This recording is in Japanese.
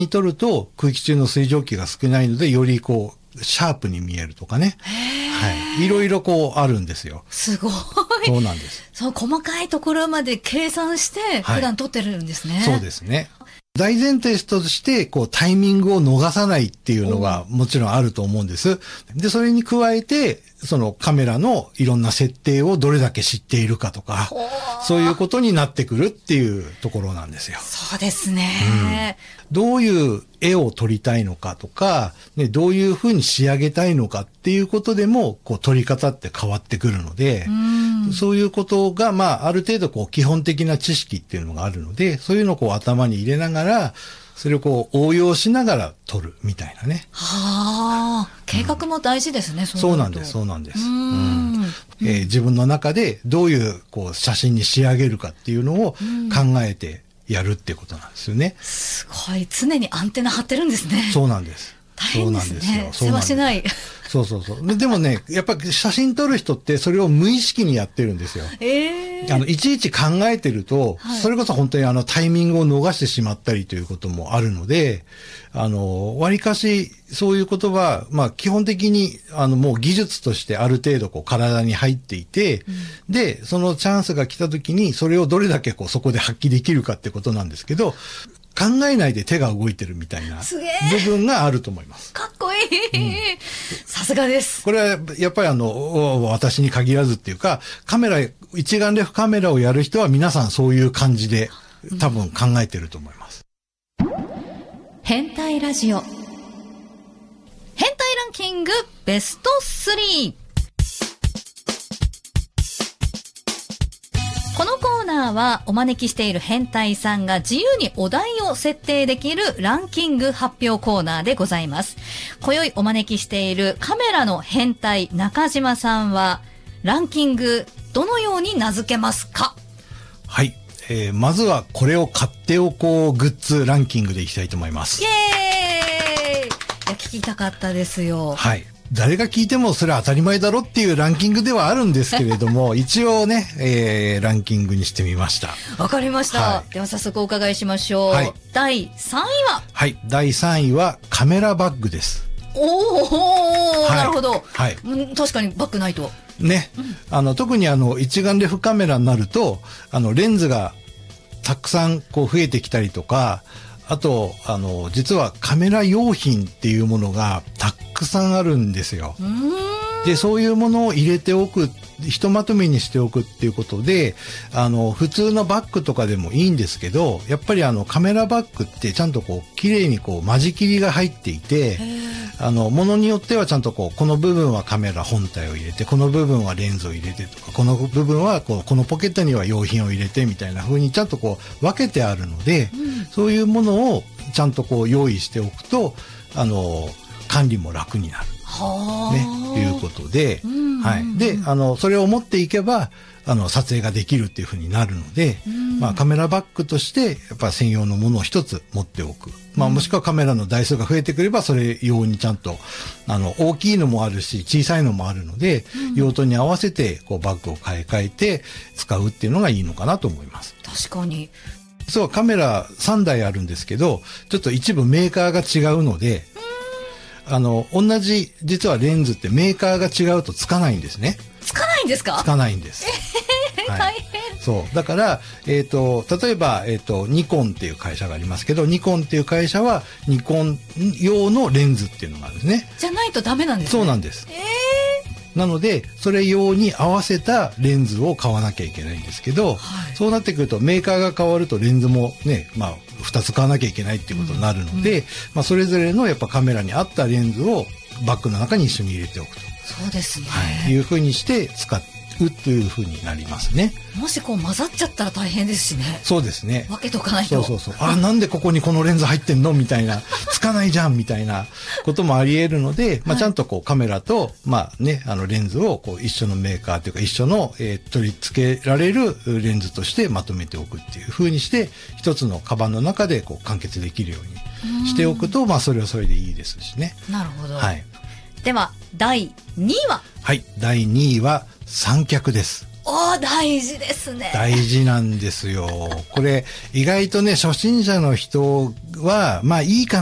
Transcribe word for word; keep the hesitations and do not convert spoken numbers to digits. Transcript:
に撮ると空気中の水蒸気が少ないので、よりこう、シャープに見えるとかね。はい。いろいろこうあるんですよ。 すごい。 そうなんです。 そう、細かいところまで計算して、普段撮ってるんですね。 はい、そうですね。大前提として、こう、タイミングを逃さないっていうのがもちろんあると思うんです。で、それに加えて、そのカメラのいろんな設定をどれだけ知っているかとか、そういうことになってくるっていうところなんですよ。 そうですね。 うん、どういう絵を撮りたいのかとか、ね、どういうふうに仕上げたいのかっていうことでも、こう、撮り方って変わってくるので、うそういうことが、まあ、ある程度、こう、基本的な知識っていうのがあるので、そういうのをこう、頭に入れながら、それをこう、応用しながら撮るみたいなね。 はあ、計画も大事ですね、うん、 そうなんです、そうなんです。うん、えー、自分の中でどういう、こう、写真に仕上げるかっていうのを考えてやるってことなんですよね。 すごい、常にアンテナ張ってるんですね。 そうなんです。 大変ですね。世話しない。 そうそうそう。でもね、やっぱり写真撮る人ってそれを無意識にやってるんですよ。 えー、 あの、いちいち考えてると、はい、それこそ本当にあのタイミングを逃してしまったりということもあるので、あの、割かしそういうことは、まあ基本的にあのもう技術としてある程度こう体に入っていて、うん、で、そのチャンスが来た時にそれをどれだけこうそこで発揮できるかってことなんですけど、考えないで手が動いてるみたいな部分があると思います。 かっこいい。さすがです。 これはやっぱりあの、私に限らずっていうか、カメラ、一眼レフカメラをやる人は皆さんそういう感じで多分考えてると思います。 うん、変態ラジオ。変態ランキングベストスリー。このコーナーはお招きしている変態さんが自由にお題を設定できるランキング発表コーナーでございます。今宵お招きしているカメラの変態中島さんはランキングどのように名付けますか？ はい、えー、まずはこれを買っておこうグッズランキングでいきたいと思います。 イエーイ！いや、聞きたかったですよ。 はい。誰が聞いてもそれは当たり前だろっていうランキングではあるんですけれども、一応ね、えー、ランキングにしてみました。 わかりました。はい、では早速お伺いしましょう。はい、だいさんいは？ はい。だいさんいはカメラバッグです。 おー、はい、なるほど。 はい。 確かにバッグないと。 ね。うん、あの、特にあの、一眼レフカメラになると、あの、レンズがたくさんこう増えてきたりとか、あと、あの、実はカメラ用品っていうものがたくさんあるんですよ。で、そういうものを入れておく、ひとまとめにしておくっていうことで、あの、普通のバッグとかでもいいんですけど、やっぱりあの、カメラバッグってちゃんとこう、綺麗にこう、間仕切りが入っていて、あの、ものによってはちゃんとこう、この部分はカメラ本体を入れて、この部分はレンズを入れてとか、この部分はこう、このポケットには用品を入れてみたいな風にちゃんとこう、分けてあるので、うん、そういうものをちゃんとこう、用意しておくと、あの、管理も楽になる。ね、いうことで、うんうんうん、はい。で、あの、それを持っていけば、あの、撮影ができるっていうふうになるので、うん、まあ、カメラバッグとして、やっぱ専用のものを一つ持っておく。まあ、もしくはカメラの台数が増えてくれば、それ用にちゃんと、あの、大きいのもあるし、小さいのもあるので、うん、用途に合わせて、こう、バッグを買い替えて使うっていうのがいいのかなと思います。 確かに。 実はカメラさんだいあるんですけど、ちょっと一部メーカーが違うので、あの、同じ、実はレンズってメーカーが違うとつかないんですね。 つかないんですか？ つかないんです。 えーはい、大変。 そう。だから、えっと、例えば、えっと、ニコンっていう会社がありますけど、ニコンっていう会社は、ニコン用のレンズっていうのがあるんですね。 じゃないとダメなんですね。 そうなんです。 えー、 なので、それ用に合わせたレンズを買わなきゃいけないんですけど、はい、そうなってくると、メーカーが変わるとレンズもね、まあ、二つ買わなきゃいけないっていうことになるので、うんうん、まあ、それぞれのやっぱカメラに合ったレンズをバッグの中に一緒に入れておくと。 そうですね。 はい。いうふうにして使うというふうになりますね。 もしこう混ざっちゃったら大変ですしね。 そうですね。 分けとかないと。 そうそうそう。あ、なんでここにこのレンズ入ってんのみたいな、つかないじゃんみたいなこともあり得るので、まあ、ちゃんとこうカメラと、まあね、あのレンズをこう一緒のメーカーというか一緒の、えー、取り付けられるレンズとしてまとめておくっていうふうにして、一つのカバンの中でこう完結できるようにしておくと、まあそれはそれでいいですしね。 なるほど。 はい。 では、だいにいは？ はい。だいにいは三脚です。 おー、大事ですね。 大事なんですよ。これ、意外とね、初心者の人は、まあいいか